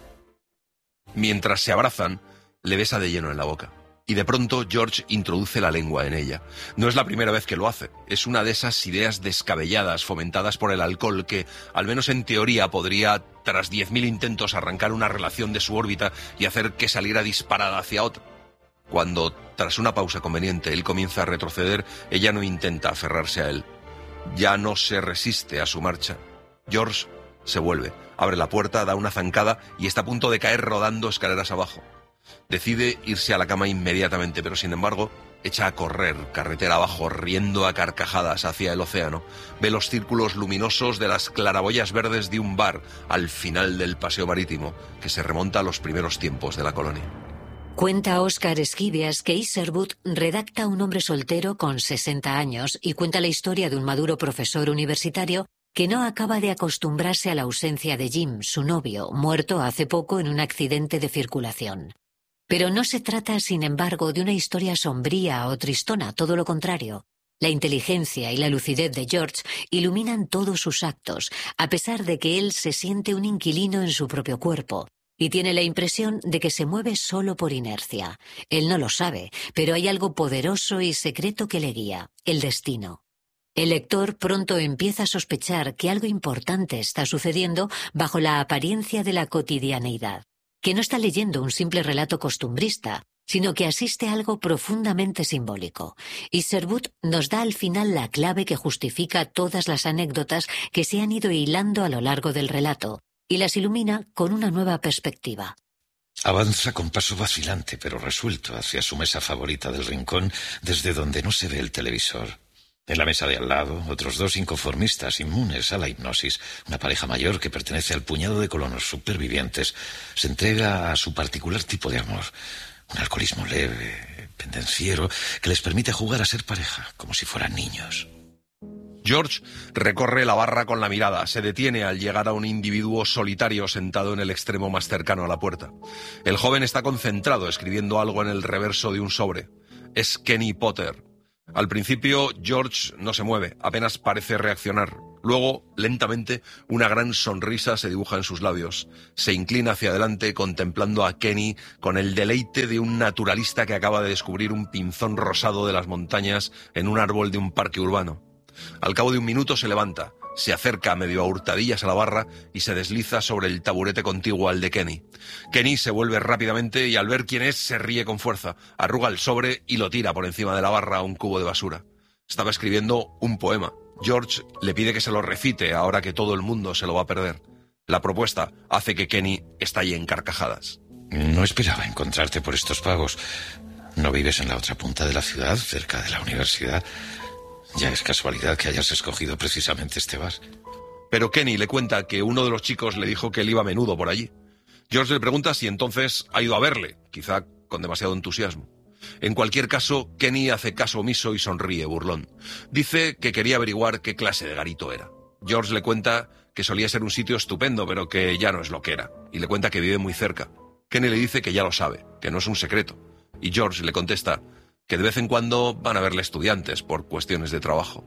Mientras se abrazan, le besa de lleno en la boca. Y de pronto George introduce la lengua en ella. No es la primera vez que lo hace. Es una de esas ideas descabelladas fomentadas por el alcohol que, al menos en teoría, podría, tras 10.000 intentos, arrancar una relación de su órbita y hacer que saliera disparada hacia otra. Cuando, tras una pausa conveniente, él comienza a retroceder, ella no intenta aferrarse a él. Ya no se resiste a su marcha. George se vuelve, abre la puerta, da una zancada y está a punto de caer rodando escaleras abajo. Decide irse a la cama inmediatamente, pero sin embargo echa a correr carretera abajo, riendo a carcajadas hacia el océano. Ve los círculos luminosos de las claraboyas verdes de un bar al final del paseo marítimo, que se remonta a los primeros tiempos de la colonia. Cuenta Oscar Esquivias que Isherwood redacta un hombre soltero con 60 años y cuenta la historia de un maduro profesor universitario que no acaba de acostumbrarse a la ausencia de Jim, su novio, muerto hace poco en un accidente de circulación. Pero no se trata, sin embargo, de una historia sombría o tristona, todo lo contrario. La inteligencia y la lucidez de George iluminan todos sus actos, a pesar de que él se siente un inquilino en su propio cuerpo, y tiene la impresión de que se mueve solo por inercia. Él no lo sabe, pero hay algo poderoso y secreto que le guía, el destino. El lector pronto empieza a sospechar que algo importante está sucediendo bajo la apariencia de la cotidianeidad, que no está leyendo un simple relato costumbrista, sino que asiste a algo profundamente simbólico. Isherwood nos da al final la clave que justifica todas las anécdotas que se han ido hilando a lo largo del relato, y las ilumina con una nueva perspectiva. Avanza con paso vacilante pero resuelto hacia su mesa favorita del rincón, desde donde no se ve el televisor. En la mesa de al lado, otros 2 inconformistas inmunes a la hipnosis, una pareja mayor que pertenece al puñado de colonos supervivientes, se entrega a su particular tipo de amor, un alcoholismo leve, pendenciero, que les permite jugar a ser pareja, como si fueran niños. George recorre la barra con la mirada, se detiene al llegar a un individuo solitario sentado en el extremo más cercano a la puerta. El joven está concentrado escribiendo algo en el reverso de un sobre. Es Kenny Potter. Al principio, George no se mueve, apenas parece reaccionar. Luego, lentamente, una gran sonrisa se dibuja en sus labios. Se inclina hacia adelante contemplando a Kenny con el deleite de un naturalista que acaba de descubrir un pinzón rosado de las montañas en un árbol de un parque urbano. Al cabo de un minuto se levanta, se acerca medio a hurtadillas a la barra y se desliza sobre el taburete contiguo al de Kenny. Kenny se vuelve rápidamente y al ver quién es se ríe con fuerza, arruga el sobre y lo tira por encima de la barra a un cubo de basura. Estaba escribiendo un poema. George le pide que se lo recite ahora que todo el mundo se lo va a perder. La propuesta hace que Kenny estalle en carcajadas. No esperaba encontrarte por estos pagos. ¿No vives en la otra punta de la ciudad, cerca de la universidad? Ya es casualidad que hayas escogido precisamente este bar. Pero Kenny le cuenta que uno de los chicos le dijo que él iba a menudo por allí. George le pregunta si entonces ha ido a verle, quizá con demasiado entusiasmo. En cualquier caso, Kenny hace caso omiso y sonríe burlón. Dice que quería averiguar qué clase de garito era. George le cuenta que solía ser un sitio estupendo, pero que ya no es lo que era, y le cuenta que vive muy cerca. Kenny le dice que ya lo sabe, que no es un secreto, y George le contesta que de vez en cuando van a verle estudiantes por cuestiones de trabajo.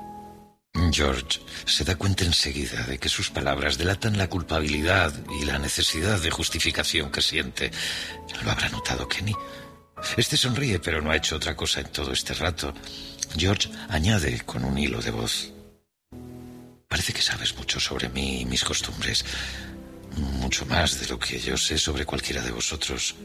George se da cuenta enseguida de que sus palabras delatan la culpabilidad y la necesidad de justificación que siente. ¿Lo habrá notado Kenny? Este sonríe, pero no ha hecho otra cosa en todo este rato. George añade con un hilo de voz: parece que sabes mucho sobre mí y mis costumbres. Mucho más de lo que yo sé sobre cualquiera de vosotros.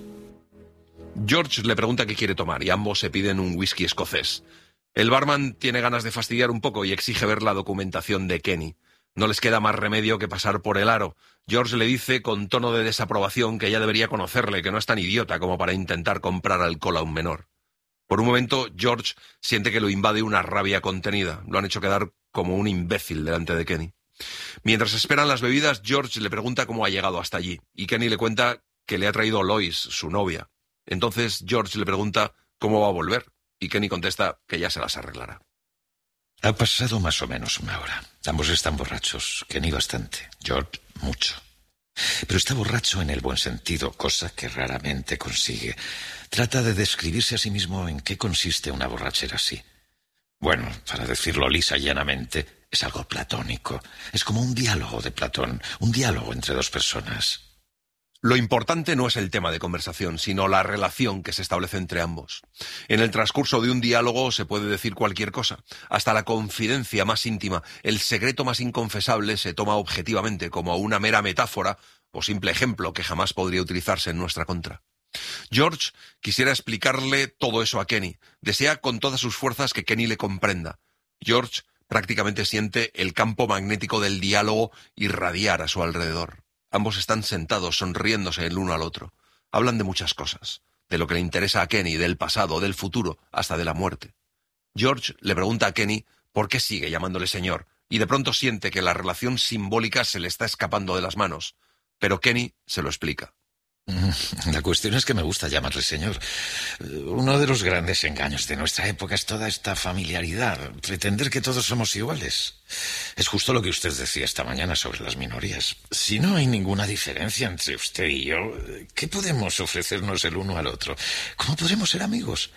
George le pregunta qué quiere tomar y ambos se piden un whisky escocés. El barman tiene ganas de fastidiar un poco y exige ver la documentación de Kenny. No les queda más remedio que pasar por el aro. George le dice con tono de desaprobación que ya debería conocerle, que no es tan idiota como para intentar comprar alcohol a un menor. Por un momento, George siente que lo invade una rabia contenida. Lo han hecho quedar como un imbécil delante de Kenny. Mientras esperan las bebidas, George le pregunta cómo ha llegado hasta allí, y Kenny le cuenta que le ha traído Lois, su novia. Entonces George le pregunta cómo va a volver, y Kenny contesta que ya se las arreglará. Ha pasado más o menos una hora. Ambos están borrachos. Kenny bastante. George mucho. Pero está borracho en el buen sentido, cosa que raramente consigue. Trata de describirse a sí mismo en qué consiste una borrachera así. Bueno, para decirlo lisa y llanamente, es algo platónico. Es como un diálogo de Platón, un diálogo entre dos personas. Lo importante no es el tema de conversación, sino la relación que se establece entre ambos. En el transcurso de un diálogo se puede decir cualquier cosa. Hasta la confidencia más íntima, el secreto más inconfesable se toma objetivamente como una mera metáfora o simple ejemplo que jamás podría utilizarse en nuestra contra. George quisiera explicarle todo eso a Kenny. Desea con todas sus fuerzas que Kenny le comprenda. George prácticamente siente el campo magnético del diálogo irradiar a su alrededor. Ambos están sentados, sonriéndose el uno al otro. Hablan de muchas cosas, de lo que le interesa a Kenny, del pasado, del futuro, hasta de la muerte. George le pregunta a Kenny por qué sigue llamándole señor, y de pronto siente que la relación simbólica se le está escapando de las manos. Pero Kenny se lo explica. La cuestión es que me gusta llamarle señor. Uno de los grandes engaños de nuestra época es toda esta familiaridad, pretender que todos somos iguales. Es justo lo que usted decía esta mañana sobre las minorías. Si no hay ninguna diferencia entre usted y yo, ¿qué podemos ofrecernos el uno al otro? ¿Cómo podremos ser amigos?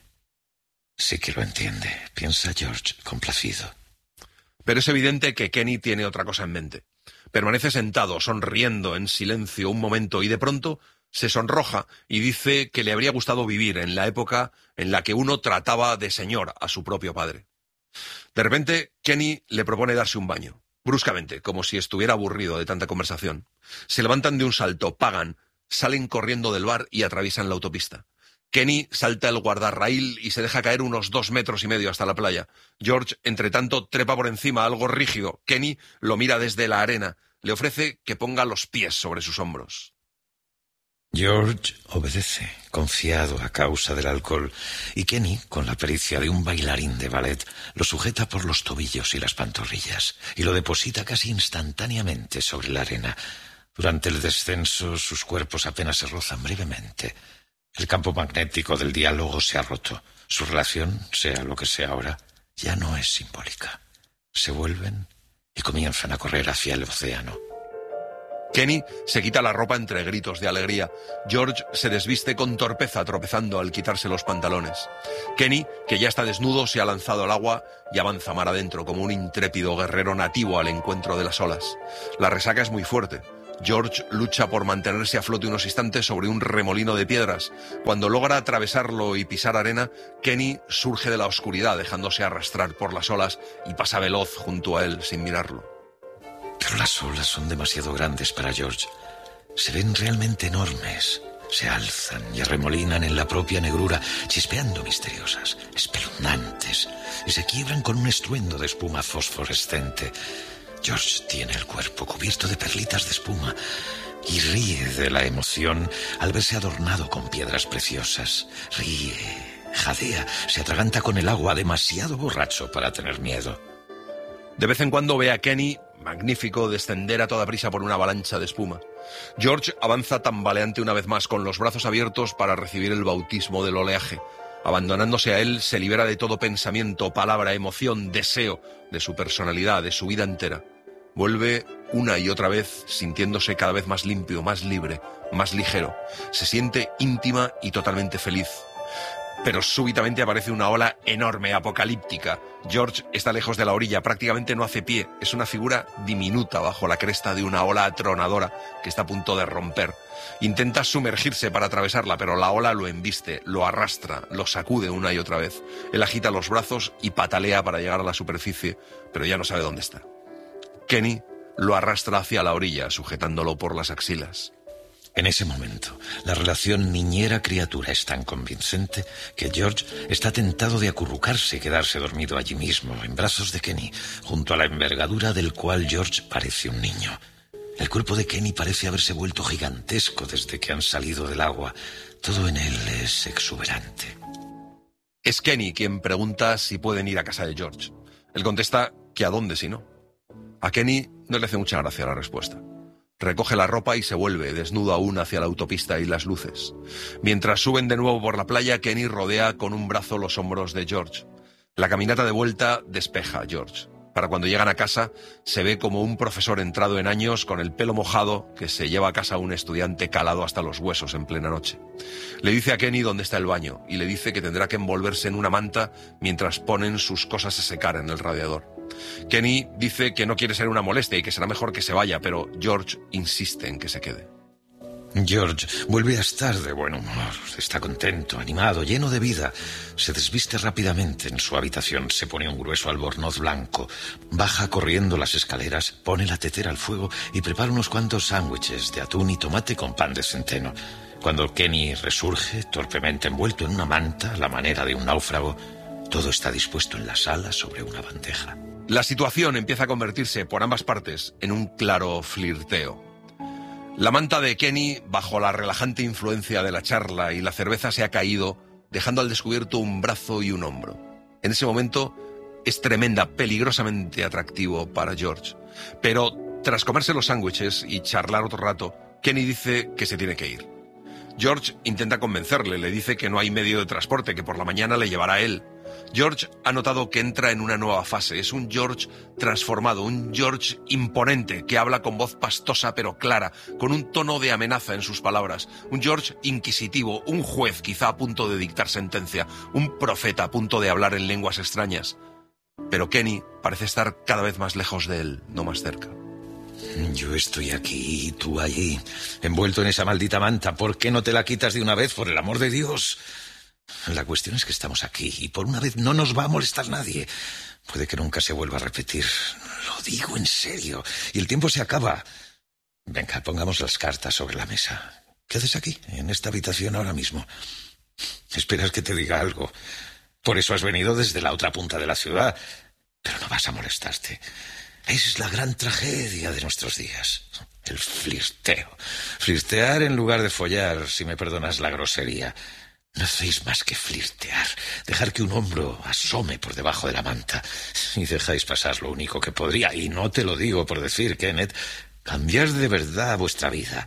Sí que lo entiende, piensa George, complacido. Pero es evidente que Kenny tiene otra cosa en mente. Permanece sentado, sonriendo en silencio un momento y de pronto se sonroja y dice que le habría gustado vivir en la época en la que uno trataba de señor a su propio padre. De repente, Kenny le propone darse un baño, bruscamente, como si estuviera aburrido de tanta conversación. Se levantan de un salto, pagan, salen corriendo del bar y atraviesan la autopista. Kenny salta el guardarraíl y se deja caer unos 2,5 metros hasta la playa. George, entre tanto, trepa por encima, algo rígido. Kenny lo mira desde la arena. Le ofrece que ponga los pies sobre sus hombros. George obedece, confiado a causa del alcohol, y Kenny, con la pericia de un bailarín de ballet, lo sujeta por los tobillos y las pantorrillas, y lo deposita casi instantáneamente sobre la arena. Durante el descenso, sus cuerpos apenas se rozan brevemente. El campo magnético del diálogo se ha roto. Su relación, sea lo que sea ahora, ya no es simbólica. Se vuelven y comienzan a correr hacia el océano. Kenny se quita la ropa entre gritos de alegría. George se desviste con torpeza, tropezando al quitarse los pantalones. Kenny, que ya está desnudo, se ha lanzado al agua y avanza mar adentro como un intrépido guerrero nativo al encuentro de las olas. La resaca es muy fuerte. George lucha por mantenerse a flote unos instantes sobre un remolino de piedras. Cuando logra atravesarlo y pisar arena, Kenny surge de la oscuridad, dejándose arrastrar por las olas y pasa veloz junto a él sin mirarlo. Pero las olas son demasiado grandes para George. Se ven realmente enormes. Se alzan y arremolinan en la propia negrura, chispeando misteriosas, espeluznantes, y se quiebran con un estruendo de espuma fosforescente. George tiene el cuerpo cubierto de perlitas de espuma y ríe de la emoción al verse adornado con piedras preciosas. Ríe, jadea, se atraganta con el agua, demasiado borracho para tener miedo. De vez en cuando ve a Kenny, magnífico, descender a toda prisa por una avalancha de espuma. George avanza tambaleante una vez más, con los brazos abiertos para recibir el bautismo del oleaje. Abandonándose a él, se libera de todo pensamiento, palabra, emoción, deseo, de su personalidad, de su vida entera. Vuelve una y otra vez, sintiéndose cada vez más limpio, más libre, más ligero. Se siente íntima y totalmente feliz. Pero súbitamente aparece una ola enorme, apocalíptica. George está lejos de la orilla, prácticamente no hace pie. Es una figura diminuta bajo la cresta de una ola atronadora que está a punto de romper. Intenta sumergirse para atravesarla, pero la ola lo embiste, lo arrastra, lo sacude una y otra vez. Él agita los brazos y patalea para llegar a la superficie, pero ya no sabe dónde está. Kenny lo arrastra hacia la orilla, sujetándolo por las axilas. En ese momento, la relación niñera-criatura es tan convincente que George está tentado de acurrucarse y quedarse dormido allí mismo, en brazos de Kenny, junto a la envergadura del cual George parece un niño. El cuerpo de Kenny parece haberse vuelto gigantesco desde que han salido del agua. Todo en él es exuberante. Es Kenny quien pregunta si pueden ir a casa de George. Él contesta que a dónde si no. A Kenny no le hace mucha gracia la respuesta. Recoge la ropa y se vuelve, desnudo aún, hacia la autopista y las luces. Mientras suben de nuevo por la playa, Kenny rodea con un brazo los hombros de George. La caminata de vuelta despeja a George. Para cuando llegan a casa, se ve como un profesor entrado en años, con el pelo mojado, que se lleva a casa a un estudiante calado hasta los huesos en plena noche. Le dice a Kenny dónde está el baño y le dice que tendrá que envolverse en una manta mientras ponen sus cosas a secar en el radiador. Kenny dice que no quiere ser una molestia y que será mejor que se vaya, pero George insiste en que se quede. George vuelve a estar de buen humor. Está contento, animado, lleno de vida. Se desviste rápidamente en su habitación, se pone un grueso albornoz blanco, baja corriendo las escaleras, pone la tetera al fuego y prepara unos cuantos sándwiches de atún y tomate con pan de centeno. Cuando Kenny resurge, torpemente envuelto en una manta, a la manera de un náufrago, todo está dispuesto en la sala sobre una bandeja. La situación empieza a convertirse por ambas partes en un claro flirteo. La manta de Kenny, bajo la relajante influencia de la charla y la cerveza, se ha caído, dejando al descubierto un brazo y un hombro. En ese momento es tremenda, peligrosamente atractivo para George. Pero tras comerse los sándwiches y charlar otro rato, Kenny dice que se tiene que ir. George intenta convencerle, le dice que no hay medio de transporte, que por la mañana le llevará a él. George ha notado que entra en una nueva fase. Es un George transformado, un George imponente, que habla con voz pastosa pero clara, con un tono de amenaza en sus palabras. Un George inquisitivo, un juez quizá a punto de dictar sentencia, un profeta a punto de hablar en lenguas extrañas. Pero Kenny parece estar cada vez más lejos de él, no más cerca. Yo estoy aquí y tú allí, envuelto en esa maldita manta. ¿Por qué no te la quitas de una vez, por el amor de Dios? La cuestión es que estamos aquí y por una vez no nos va a molestar nadie. Puede que nunca se vuelva a repetir. Lo digo en serio. Y el tiempo se acaba. Venga, pongamos las cartas sobre la mesa. ¿Qué haces aquí, en esta habitación ahora mismo? Esperas que te diga algo. Por eso has venido desde la otra punta de la ciudad. Pero no vas a molestarte. Es la gran tragedia de nuestros días. El flirteo. Flirtear en lugar de follar, si me perdonas la grosería. No hacéis más que flirtear, dejar que un hombro asome por debajo de la manta y dejáis pasar lo único que podría, y no te lo digo por decir, Kenneth, cambiar de verdad vuestra vida.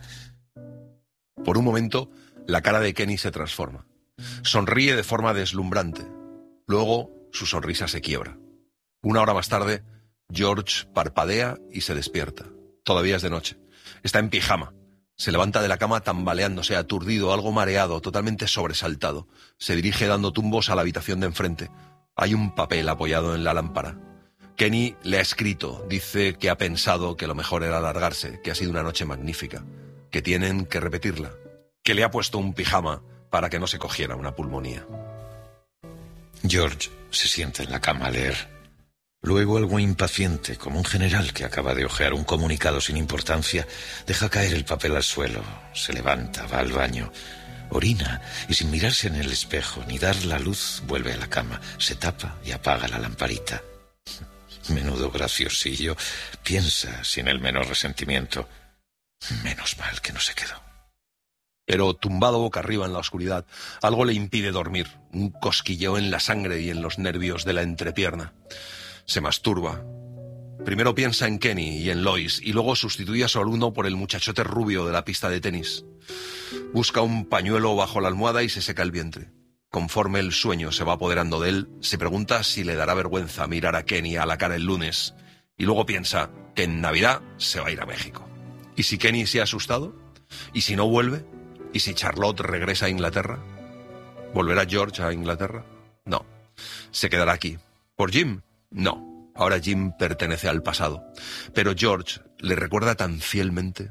Por un momento, la cara de Kenny se transforma. Sonríe de forma deslumbrante. Luego, su sonrisa se quiebra. Una hora más tarde, George parpadea y se despierta. Todavía es de noche. Está en pijama. Se levanta de la cama tambaleándose, aturdido, algo mareado, totalmente sobresaltado. Se dirige dando tumbos a la habitación de enfrente. Hay un papel apoyado en la lámpara. Kenny le ha escrito, dice que ha pensado que lo mejor era largarse, que ha sido una noche magnífica, que tienen que repetirla, que le ha puesto un pijama para que no se cogiera una pulmonía. George se sienta en la cama a leer. Luego, algo impaciente, como un general que acaba de hojear un comunicado sin importancia, deja caer el papel al suelo, se levanta, va al baño, orina y sin mirarse en el espejo ni dar la luz vuelve a la cama, se tapa y apaga la lamparita. Menudo graciosillo, piensa sin el menor resentimiento. Menos mal que no se quedó. Pero tumbado boca arriba en la oscuridad, algo le impide dormir, un cosquilleo en la sangre y en los nervios de la entrepierna. Se masturba. Primero piensa en Kenny y en Lois, y luego sustituye a su alumno por el muchachote rubio de la pista de tenis. Busca un pañuelo bajo la almohada y se seca el vientre. Conforme el sueño se va apoderando de él, se pregunta si le dará vergüenza mirar a Kenny a la cara el lunes, y luego piensa que en Navidad se va a ir a México. ¿Y si Kenny se ha asustado? ¿Y si no vuelve? ¿Y si Charlotte regresa a Inglaterra? ¿Volverá George a Inglaterra? No. ¿Se quedará aquí? ¿Por Jim? No. Ahora Jim pertenece al pasado. Pero George le recuerda tan fielmente.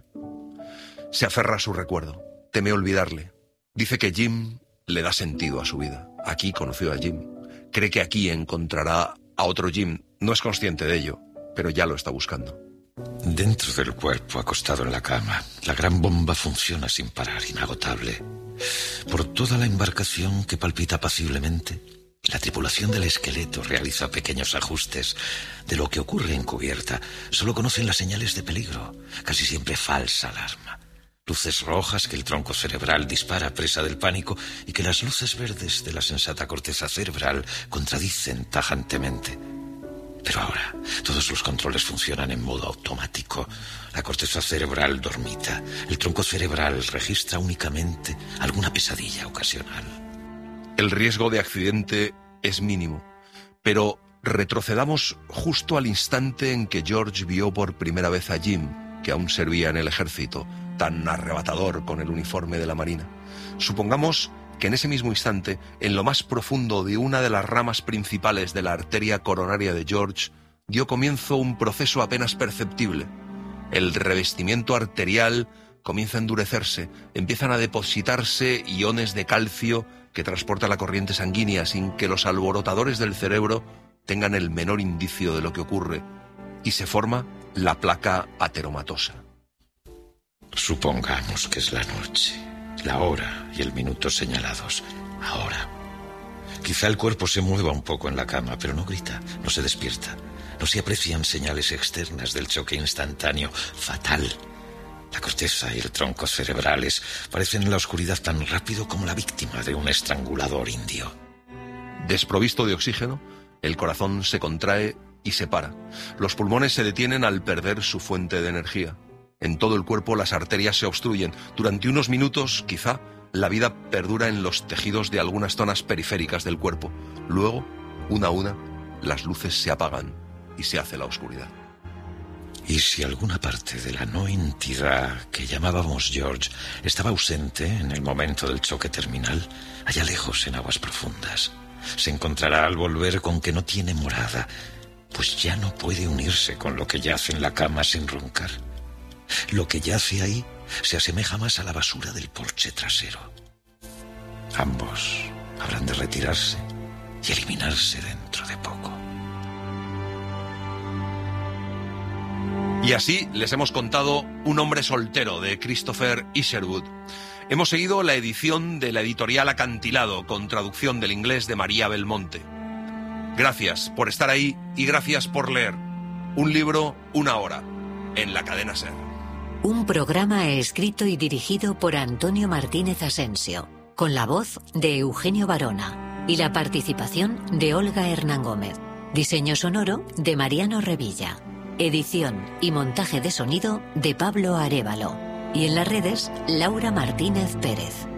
Se aferra a su recuerdo. Teme olvidarle. Dice que Jim le da sentido a su vida. Aquí conoció a Jim. Cree que aquí encontrará a otro Jim. No es consciente de ello, pero ya lo está buscando. Dentro del cuerpo, acostado en la cama, la gran bomba funciona sin parar, inagotable. Por toda la embarcación, que palpita apaciblemente, la tripulación del esqueleto realiza pequeños ajustes. De lo que ocurre en cubierta, solo conocen las señales de peligro, casi siempre falsa alarma. Luces rojas que el tronco cerebral dispara presa del pánico y que las luces verdes de la sensata corteza cerebral contradicen tajantemente. Pero ahora todos los controles funcionan en modo automático. La corteza cerebral dormita. El tronco cerebral registra únicamente alguna pesadilla ocasional. El riesgo de accidente es mínimo, pero retrocedamos justo al instante en que George vio por primera vez a Jim, que aún servía en el ejército, tan arrebatador con el uniforme de la Marina. Supongamos que en ese mismo instante, en lo más profundo de una de las ramas principales de la arteria coronaria de George, dio comienzo un proceso apenas perceptible. El revestimiento arterial comienza a endurecerse, empiezan a depositarse iones de calcio que transporta la corriente sanguínea sin que los alborotadores del cerebro tengan el menor indicio de lo que ocurre, y se forma la placa ateromatosa. Supongamos que es la noche, la hora y el minuto señalados. Ahora. Quizá el cuerpo se mueva un poco en la cama, pero no grita, no se despierta. No se aprecian señales externas del choque instantáneo, fatal. La corteza y el tronco cerebrales parecen en la oscuridad tan rápido como la víctima de un estrangulador indio. Desprovisto de oxígeno, el corazón se contrae y se para. Los pulmones se detienen al perder su fuente de energía. En todo el cuerpo las arterias se obstruyen. Durante unos minutos, quizá, la vida perdura en los tejidos de algunas zonas periféricas del cuerpo. Luego, una a una, las luces se apagan y se hace la oscuridad. ¿Y si alguna parte de la no entidad que llamábamos George estaba ausente en el momento del choque terminal, allá lejos en aguas profundas? Se encontrará al volver con que no tiene morada, pues ya no puede unirse con lo que yace en la cama sin roncar. Lo que yace ahí se asemeja más a la basura del porche trasero. Ambos habrán de retirarse y eliminarse dentro de poco. Y así les hemos contado Un hombre soltero, de Christopher Isherwood. Hemos seguido la edición de la editorial Acantilado, con traducción del inglés de María Belmonte. Gracias por estar ahí y gracias por leer. Un libro, una hora, en la cadena SER. Un programa escrito y dirigido por Antonio Martínez Asensio, con la voz de Eugenio Barona y la participación de Olga Hernán Gómez. Diseño sonoro de Mariano Revilla. Edición y montaje de sonido de Pablo Arévalo. Y en las redes, Laura Martínez Pérez.